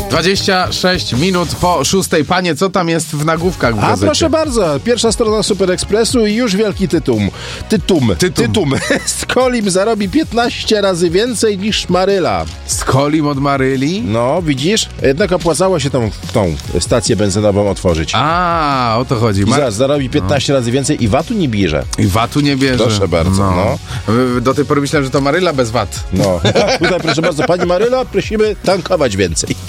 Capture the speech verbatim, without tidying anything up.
dwadzieścia sześć minut po szóstej. Panie, co tam jest w nagłówkach w A gazecie? proszę bardzo, pierwsza strona Super Expressu i już wielki tytum. Tytum. Tytum. Tytum. Skolim zarobi piętnaście razy więcej niż Maryla. Skolim od Maryli? No, widzisz? Jednak opłacało się tą, tą stację benzynową otworzyć. A, o to chodzi. I Mar- zaraz zarobi piętnaście razy więcej i vatu nie bierze. I vatu nie bierze. Proszę bardzo, no. Do tej pory myślałem, że to Maryla bez vat. No, tutaj proszę bardzo, pani Maryla, prosimy tankować więcej.